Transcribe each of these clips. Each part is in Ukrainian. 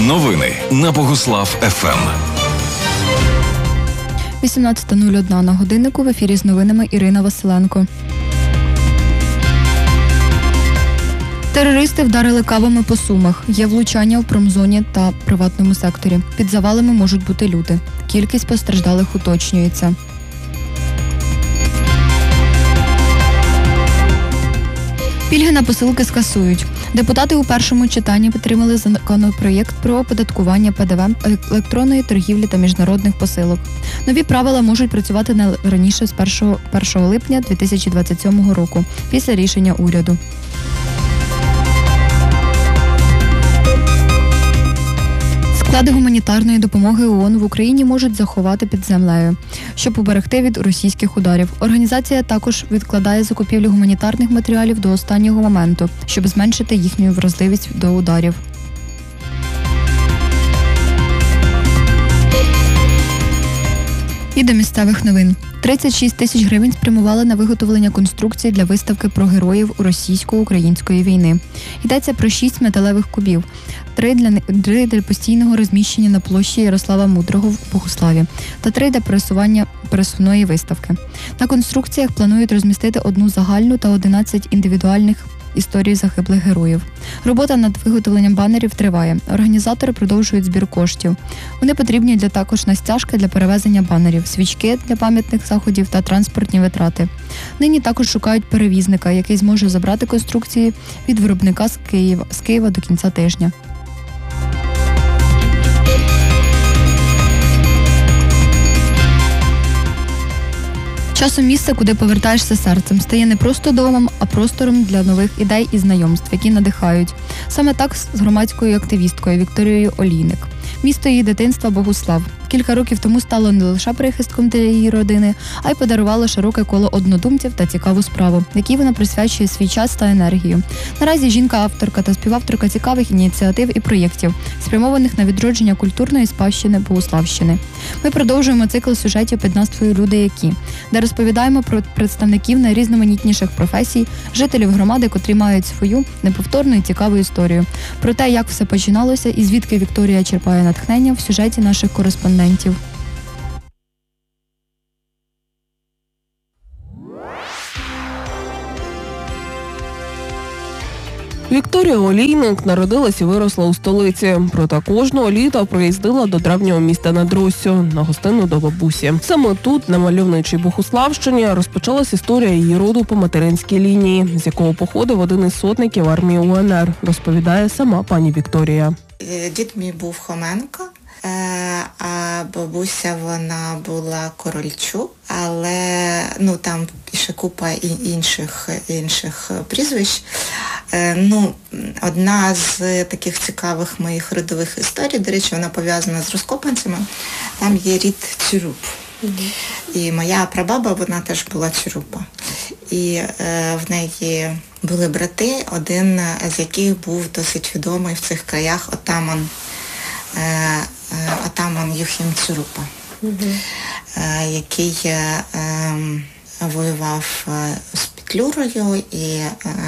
Новини на Богуслав ФМ. 18:01 на годиннику. В ефірі з новинами Ірина Василенко. Терористи вдарили кабами по Сумах. Є влучання в промзоні та приватному секторі. Під завалами можуть бути люди. Кількість постраждалих уточнюється. Пільги на посилки скасують. Депутати у першому читанні підтримали законопроєкт про оподаткування ПДВ, електронної торгівлі та міжнародних посилок. Нові правила можуть працювати не раніше з 1 липня 2027 року, після рішення уряду. Склади гуманітарної допомоги ООН в Україні можуть заховати під землею, щоб уберегти від російських ударів. Організація також відкладає закупівлю гуманітарних матеріалів до останнього моменту, щоб зменшити їхню вразливість до ударів. І до місцевих новин. 36 тисяч гривень спрямували на виготовлення конструкцій для виставки про героїв російсько-української війни. Йдеться про 6 металевих кубів, 3 для постійного розміщення на площі Ярослава Мудрого в Богуславі та 3 для пересувної виставки. На конструкціях планують розмістити 1 загальну та 11 індивідуальних історій загиблих героїв. Робота над виготовленням банерів триває. Організатори продовжують збір коштів. Вони потрібні також на стяжки для перевезення банерів, свічки для пам'ятних заходів та транспортні витрати. Нині також шукають перевізника, який зможе забрати конструкції від виробника з Києва до кінця тижня. Часом місце, куди повертаєшся серцем, стає не просто домом, а простором для нових ідей і знайомств, які надихають. Саме так з громадською активісткою Вікторією Олійник. Місто її дитинства Богуслав. Кілька років тому стало не лише прихистком для її родини, а й подарувало широке коло однодумців та цікаву справу, якій вона присвячує свій час та енергію. Наразі жінка-авторка та співавторка цікавих ініціатив і проєктів, спрямованих на відродження культурної спадщини Богуславщини. Ми продовжуємо цикл сюжетів під назвою «Люди які», де розповідаємо про представників найрізноманітніших професій, жителів громади, котрі мають свою неповторну і цікаву історію. Про те, як все починалося і звідки Вікторія черпає натхнення, в сюжеті наших кореспондентів. Вікторія Олійник народилась і виросла у столиці. Проте кожного літа приїздила до древнього міста над Руссю на гостину до бабусі. Саме тут, на мальовничій Богуславщині, розпочалась історія її роду по материнській лінії, з якого походив один із сотників армії УНР, розповідає сама пані Вікторія. Дід мій був Хоменко, а бабуся вона була Корольчук, але там ще купа інших прізвищ. Одна з таких цікавих моїх родових історій, до речі, вона пов'язана з розкопанцями, там є рід Цюруп. І моя прабаба, вона теж була Цюрупа. І в неї були брати, один з яких був досить відомий в цих краях отаман Юхім Цюрупа, який воював з Петлюрою і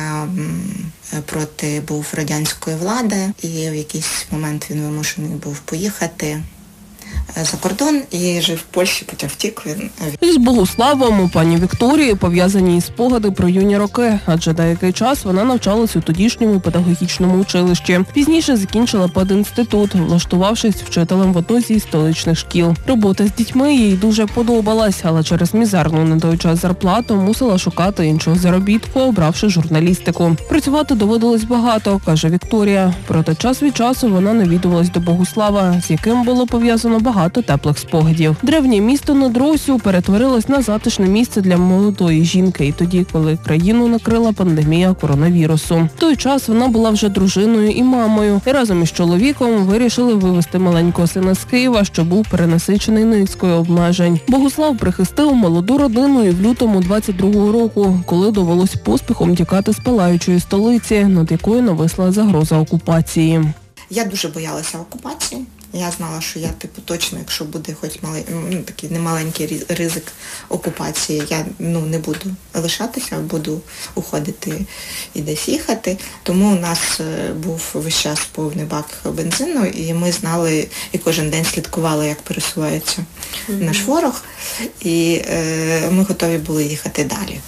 був радянської влади, і в якийсь момент він вимушений був поїхати за кордон і жив в Польщі, потім втік. Із Богуславом у пані Вікторії пов'язані і спогади про юні роки, адже деякий час вона навчалась у тодішньому педагогічному училищі. Пізніше закінчила пединститут, влаштувавшись вчителем в одній зі столичних шкіл. Робота з дітьми їй дуже подобалась, але через мізерну на той час зарплату мусила шукати іншого заробітку, обравши журналістику. Працювати доводилось багато, каже Вікторія. Проте час від часу вона навідувалась до Богуслава, з яким було пов'язано багато теплих спогадів. Древнє місто над Руссю перетворилось на затишне місце для молодої жінки і тоді, коли країну накрила пандемія коронавірусу. В той час вона була вже дружиною і мамою. І разом із чоловіком вирішили вивезти маленького сина з Києва, що був перенасичений низкою обмежень. Богуслав прихистив молоду родину і в лютому 22-го року, коли довелось поспіхом тікати з палаючої столиці, над якою нависла загроза окупації. Я дуже боялася окупації. Я знала, що я точно, якщо буде хоч такий немаленький ризик окупації, я не буду лишатися, буду уходити і десь їхати. Тому у нас був весь час повний бак бензину, і ми знали, і кожен день слідкували, як пересувається наш ворог, і ми готові були їхати далі.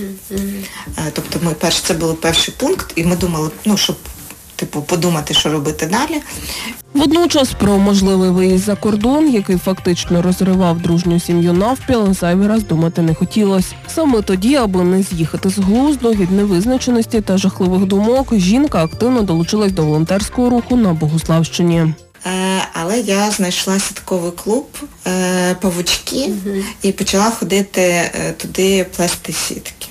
Тобто це був перший пункт, і ми думали, щоб подумати, що робити далі. Водночас про можливий виїзд за кордон, який фактично розривав дружню сім'ю навпіл, зайвий раз думати не хотілося. Саме тоді, аби не з'їхати з глузду від невизначеності та жахливих думок, жінка активно долучилась до волонтерського руху на Богуславщині. Але я знайшла сітковий клуб «Павучки» і почала ходити туди плести сітки.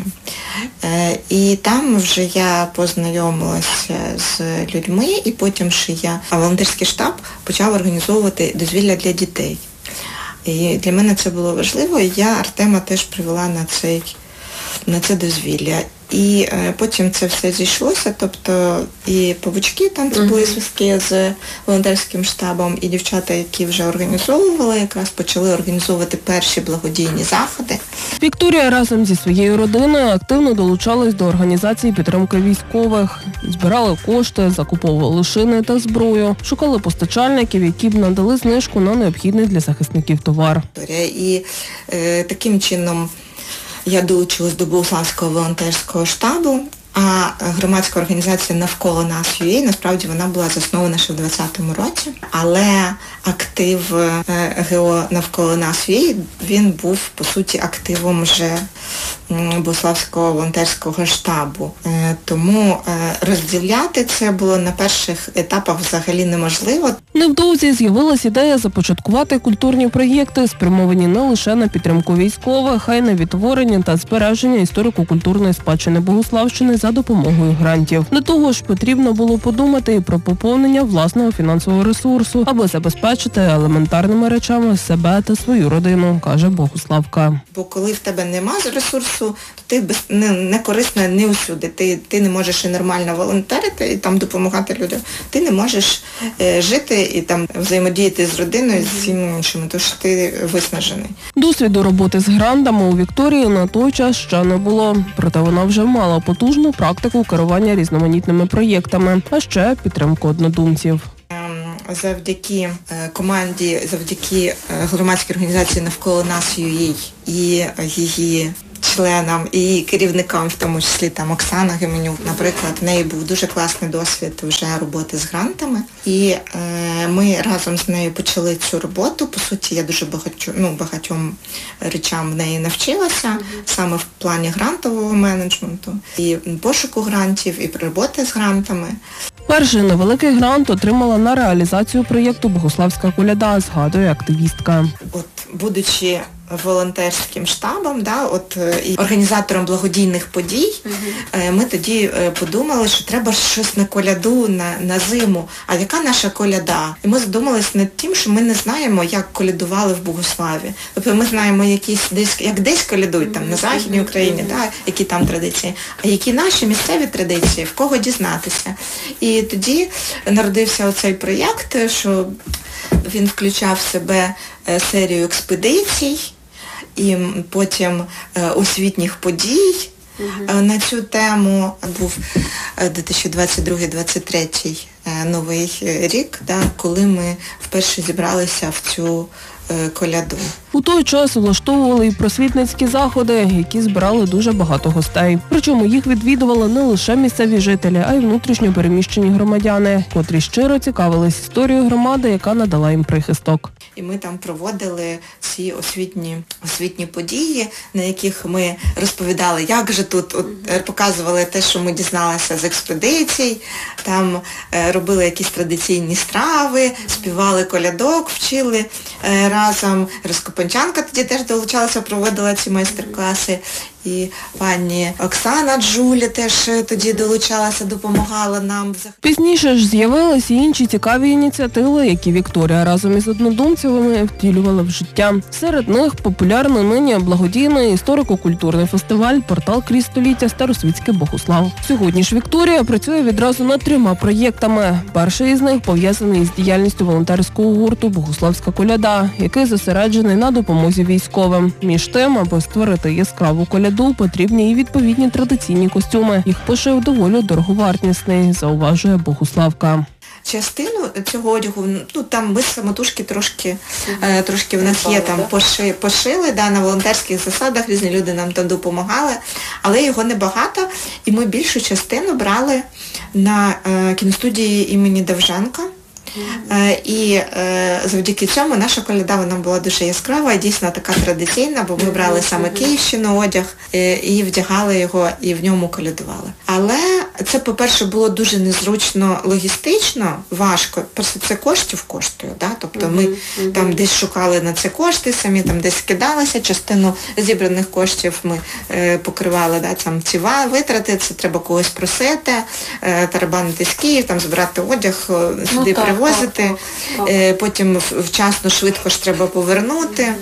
І там вже я познайомилася з людьми, і потім волонтерський штаб почав організовувати дозвілля для дітей. І для мене це було важливо, і я Артема теж привела на це дозвілля. І потім це все зійшлося, тобто і павучки, там це були зв'язки з волонтерським штабом, і дівчата, які вже організовували, якраз почали організовувати перші благодійні заходи. Вікторія разом зі своєю родиною активно долучалась до організації підтримки військових. Збирали кошти, закуповували шини та зброю, шукали постачальників, які б надали знижку на необхідний для захисників товар. І таким чином я долучилась до Богуславського волонтерського штабу, а громадська організація «Навколо нас ЮА», насправді вона була заснована ще в 2020 році, але актив ГО «Навколо нас ЮА», він був, по суті, активом вже Богуславського волонтерського штабу. Тому розділяти це було на перших етапах взагалі неможливо. Невдовзі з'явилась ідея започаткувати культурні проєкти, спрямовані не лише на підтримку військових, а й на відтворення та збереження історико-культурної спадщини Богуславщини за допомогою грантів. До того ж, потрібно було подумати і про поповнення власного фінансового ресурсу, аби забезпечити елементарними речами себе та свою родину, каже Богуславка. Бо коли в тебе нема ресурсу, то ти не корисна не усюди. Ти не можеш і нормально волонтерити, і там допомагати людям. Ти не можеш жити і там взаємодіяти з родиною, з всім іншим, тому що ти виснажений. Досвіду роботи з грантами у Вікторії на той час ще не було. Проте вона вже мала потужну практику керування різноманітними проєктами, а ще підтримку однодумців. Завдяки команді, завдяки громадській організації «Навколо нас ЮА» і її членам і керівникам, в тому числі там Оксана Геменюк, наприклад, в неї був дуже класний досвід вже роботи з грантами. І ми разом з нею почали цю роботу. По суті, я дуже багатьом речам в неї навчилася, саме в плані грантового менеджменту, і пошуку грантів, і роботи з грантами. Перший невеликий грант отримала на реалізацію проєкту «Богуславська коляда», згадує активістка. Будучи волонтерським штабом, і організатором благодійних подій, ми тоді подумали, що треба щось на коляду, на зиму. А яка наша коляда? І ми задумалися над тим, що ми не знаємо, як колядували в Богуславі. Тобто ми знаємо, як десь колядують, там, на Західній Україні, які там традиції, а які наші місцеві традиції, в кого дізнатися. І тоді народився оцей проєкт, що він включав в себе серію експедицій, і потім освітніх подій на цю тему. Був 2022-2023 новий рік, коли ми вперше зібралися в цю коляду. У той час влаштовували і просвітницькі заходи, які збирали дуже багато гостей. Причому їх відвідували не лише місцеві жителі, а й внутрішньо переміщені громадяни, котрі щиро цікавились історією громади, яка надала їм прихисток. І ми там проводили ці освітні події, на яких ми розповідали, як же тут, показували те, що ми дізналися з експедицій, там робили якісь традиційні страви, співали колядок, вчили разом. Розкопанчанка тоді теж долучалася, проводила ці майстер-класи. і пані Оксана Джулі теж тоді долучалася, допомагала нам. Пізніше ж з'явилися і інші цікаві ініціативи, які Вікторія разом із однодумцями втілювала в життя. Серед них популярний нині благодійний історико-культурний фестиваль «Портал крізь століття. Старосвітський Богуслав». Сьогодні ж Вікторія працює відразу над 3 проєктами. Перший із них пов'язаний з діяльністю волонтерського гурту «Богуславська коляда», який зосереджений на допомозі військовим. Між тим, аби створити яскраву коляду, потрібні і відповідні традиційні костюми. Їх пошив доволі дороговартісний, зауважує Богуславка. Частину цього одягу, там ми самотужки трошки в нас є, там пошили, на волонтерських засадах, різні люди нам там допомагали, але його небагато, і ми більшу частину брали на кіностудії імені Довженка. І завдяки цьому наша коляда, вона була дуже яскрава і дійсно така традиційна, бо ми брали саме Київщину одяг і вдягали його, і в ньому колядували. Але це, по-перше, було дуже незручно логістично, важко. Просто це коштів коштує, тобто ми там десь шукали на це кошти, самі там десь скидалися, частину зібраних коштів ми покривали, там ці витрати, це треба когось просити, тарабанити з Київ, там збирати одяг, сюди привозити, потім вчасно, швидко ж треба повернути.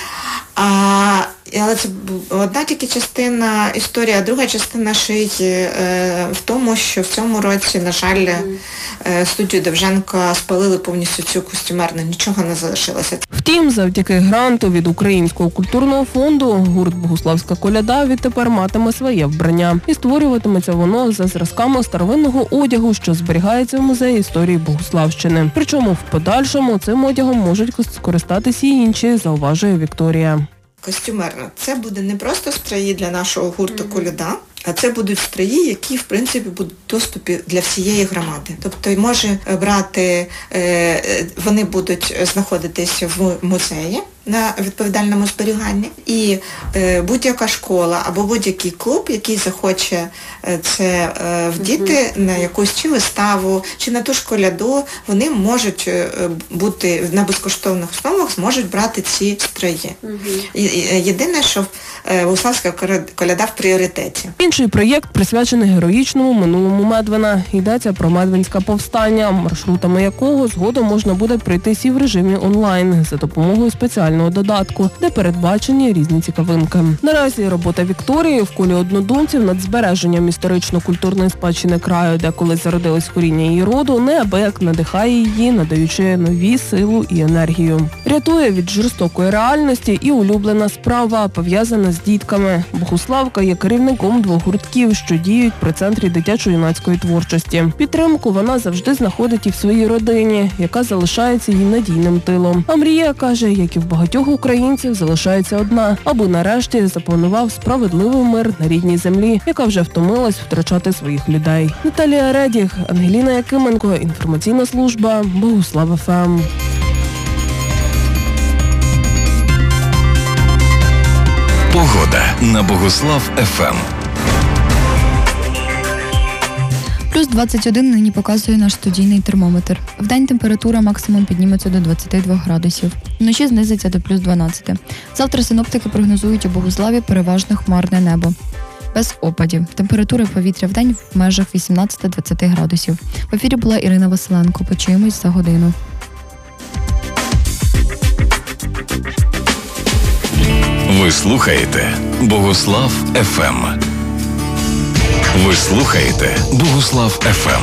Але це одна тільки частина історії, а друга частина ще й в тому, що в цьому році, на жаль, студію Довженка спалили повністю цю костюмерну, нічого не залишилося. Втім, завдяки гранту від Українського культурного фонду гурт «Богуславська коляда» відтепер матиме своє вбрання. І створюватиметься воно за зразками старовинного одягу, що зберігається в музеї історії Богуславщини. Причому в подальшому цим одягом можуть скористатися і інші, зауважує Вікторія. Костюмерно. Це буде не просто строї для нашого гурту «Коляда», а це будуть строї, які, в принципі, будуть в доступі для всієї громади. Тобто може брати, вони будуть знаходитися в музеї на відповідальному зберіганні. І будь-яка школа або будь-який клуб, який захоче це вдіти на якусь чи виставу, чи на ту ж коляду, вони можуть бути на безкоштовних основах, зможуть брати ці строї. Єдине, що Богуславська коляда в пріоритеті. Інший проєкт присвячений героїчному минулому Медвина. Йдеться про Медвинське повстання, маршрутами якого згодом можна буде пройтись і в режимі онлайн за допомогою спеціального додатку, де передбачені різні цікавинки. Наразі робота Вікторії в колі однодумців над збереженням історично-культурної спадщини краю, де колись зародилось коріння її роду, неабияк надихає її, надаючи нові силу і енергію. Рятує від жорстокої реальності і улюблена справа, пов'язана з дітками. Богуславка є керівником 2 гуртків, що діють при Центрі дитячо-юнацької творчості. Підтримку вона завжди знаходить і в своїй родині, яка залишається їй надійним тилом. А мрія, каже, як і в багатьох українців, залишається одна, аби нарешті запанував справедливий мир на рідній землі, яка вже втомилась втрачати своїх людей. Наталія Редіх, Ангеліна Якименко, інформаційна служба Богуслав ФМ. Погода на Богуслав ФМ. Плюс 21 нині показує наш студійний термометр. Вдень температура максимум підніметься до 22 градусів. Вночі знизиться до плюс 12. Завтра синоптики прогнозують у Богуславі переважно хмарне небо. Без опадів. Температура повітря вдень в межах 18-20 градусів. В ефірі була Ірина Василенко. Почуємось за годину. Ви слухаєте Богуслав ФМ. Ви слухаєте Богуслав ФМ.